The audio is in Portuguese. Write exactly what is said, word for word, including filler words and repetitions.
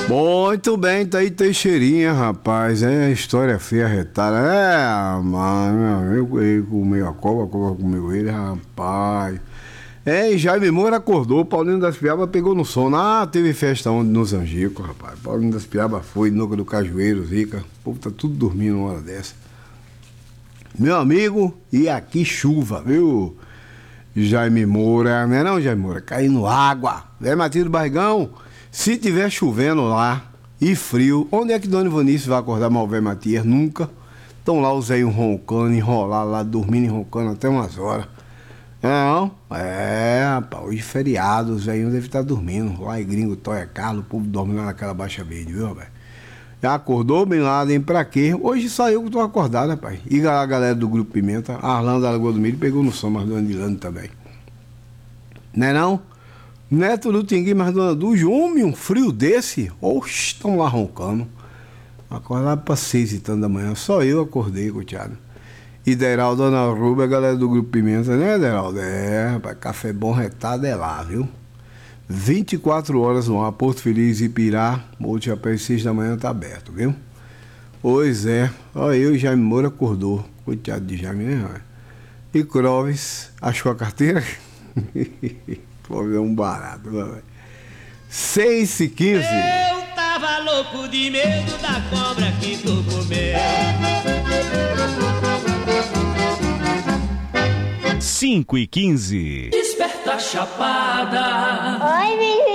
Muito bem, tá aí Teixeirinha, rapaz. É história feia, retada. É, mano, eu, eu comeu a cobra, a cobra comeu ele, rapaz. É, e Jaime Moura acordou, Paulinho das Piabas pegou no sono. Ah, teve festa ontem nos Angicos, rapaz. Paulinho das Piabas foi, Nuca do Cajueiro, Zica. O povo tá tudo dormindo uma hora dessa. Meu amigo, e aqui chuva, viu? Jaime Moura, não é não, Jaime Moura? Caindo água. Velho Matheus do Barrigão, se tiver chovendo lá e frio, onde é que Dona Ivanice vai acordar mal velho Matias? Nunca. Estão lá os velhos roncando, enrolados lá, dormindo e roncando até umas horas. Não, é, rapaz, hoje feriado, os velhinhos devem estar dormindo. Lá em Gringo, Toia Carlos, o povo dorme lá naquela baixa verde, viu, rapaz? Já acordou, Bin Laden, pra quê? Hoje só eu que tô acordado, rapaz. E a galera do Grupo Pimenta, a Arlanda da Lagoa do Milho, pegou no som, mas Dona Dilane também. Né não? Neto do Tinguim, mas Dona Dujo, homem, um frio desse? Oxe, estão lá roncando. Acordaram pra seis e tanto da manhã, só eu acordei, coteado. E Deraldo, Dona Rúbia, a galera do Grupo Pimenta, né, Deraldo? É, rapaz, café bom retado é lá, viu? vinte e quatro horas no ar, Porto Feliz, Ipirá, Morro de Chapéu, seis da manhã tá aberto, viu? Pois é, ó, eu e Jaime Moura acordou, coitado de Jaime, né? E Clóvis, achou a carteira? Clóvis é um barato, né? seis e quinze. Eu tava louco de medo da cobra que tu comeu. cinco e quinze. Desperta chapada. Oi, menino.